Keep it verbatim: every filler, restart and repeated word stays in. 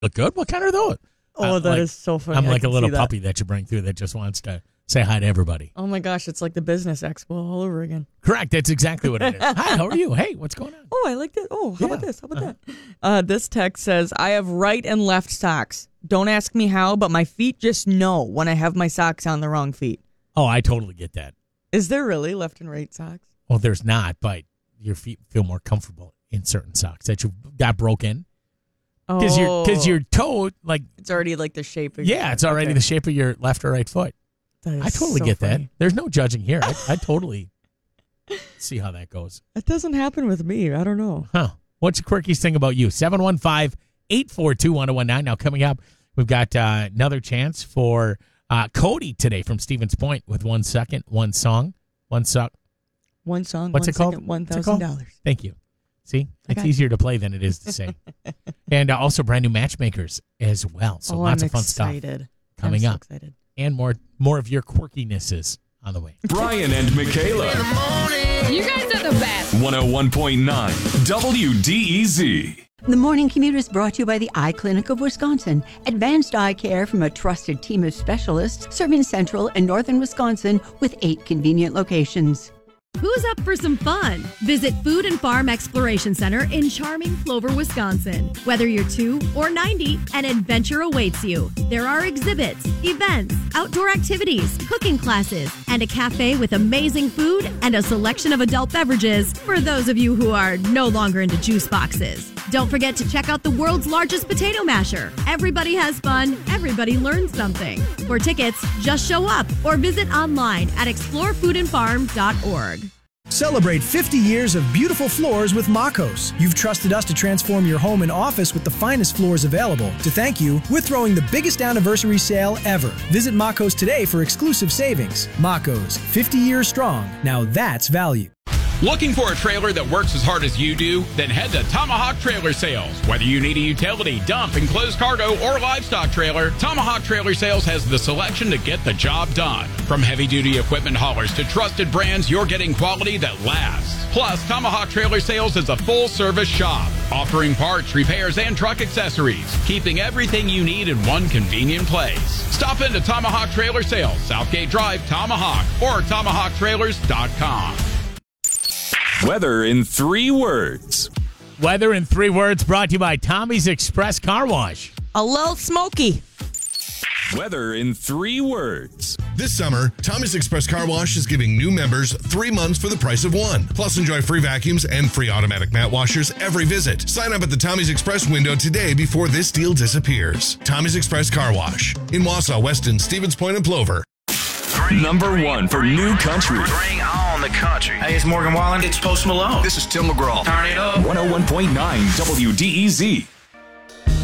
Look good? What kind are those? Oh, I'm that like, is so funny. I'm I like a can little see that. puppy that you bring through that just wants to say hi to everybody. Oh, my gosh. It's like the business expo all over again. Correct. That's exactly what it is. Hi, how are you? Hey, what's going on? Oh, I like that. Oh, how Yeah. about this? How about uh-huh. that? Uh, this text says, I have right and left socks. Don't ask me how, but my feet just know when I have my socks on the wrong feet. Oh, I totally get that. Is there really left and right socks? Well, there's not, but your feet feel more comfortable in certain socks that you got broken. Because oh. your, cause your toe, like... It's already like the shape of Yeah, your it's already okay. the shape of your left or right foot. I totally so get funny. that. There's no judging here. I, I totally see how that goes. That doesn't happen with me. I don't know. Huh. What's the quirkiest thing about you? seven one five, eight four two, one oh one nine. Now, coming up, we've got uh, another chance for uh, Cody today from Stevens Point with one second, one song, one song. One song, What's one it called? second, one What's it thousand called? dollars. Thank you. See, it's Okay. easier to play than it is to say. And uh, also brand new matchmakers as well. So oh, lots I'm of fun excited. stuff coming I'm so up. Excited. And more more of your quirkinesses on the way. Brian and Michaela. You guys are the best. one oh one point nine W D E Z. The Morning Commute is brought to you by the Eye Clinic of Wisconsin. Advanced eye care from a trusted team of specialists serving central and northern Wisconsin with eight convenient locations. Who's up for some fun? Visit Food and Farm Exploration Center in charming Plover, Wisconsin. Whether you're two or ninety, an adventure awaits you. There are exhibits, events, outdoor activities, cooking classes, and a cafe with amazing food and a selection of adult beverages for those of you who are no longer into juice boxes. Don't forget to check out the world's largest potato masher. Everybody has fun. Everybody learns something. For tickets, just show up or visit online at explore food and farm dot org. Celebrate fifty years of beautiful floors with Makos. You've trusted us to transform your home and office with the finest floors available. To thank you, we're throwing the biggest anniversary sale ever. Visit Makos today for exclusive savings. Makos, fifty years strong. Now that's value. Looking for a trailer that works as hard as you do? Then head to Tomahawk Trailer Sales. Whether you need a utility, dump, enclosed cargo, or livestock trailer, Tomahawk Trailer Sales has the selection to get the job done. From heavy-duty equipment haulers to trusted brands, you're getting quality that lasts. Plus, Tomahawk Trailer Sales is a full-service shop, offering parts, repairs, and truck accessories, keeping everything you need in one convenient place. Stop into Tomahawk Trailer Sales, Southgate Drive, Tomahawk, or tomahawk trailers dot com. Weather in three words. Weather in three words brought to you by Tommy's Express Car Wash. A little smoky. Weather in three words. This summer, Tommy's Express Car Wash is giving new members three months for the price of one. Plus, enjoy free vacuums and free automatic mat washers every visit. Sign up at the Tommy's Express window today before this deal disappears. Tommy's Express Car Wash in Wausau, Weston, Stevens Point, and Plover. Number one for new country. Bring on the country. Hey, it's Morgan Wallen. It's Post Malone. This is Tim McGraw. Turn it up. one oh one point nine W D E Z.